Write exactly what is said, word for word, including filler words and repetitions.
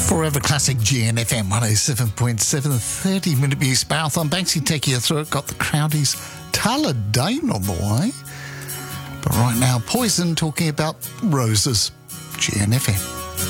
Forever Classic G N F M one oh seven point seven, thirty minute Muse Marathon. Banksy taking you through it. Got the Crowdies Taladane on the way. But right now, Poison talking about roses. G N F M.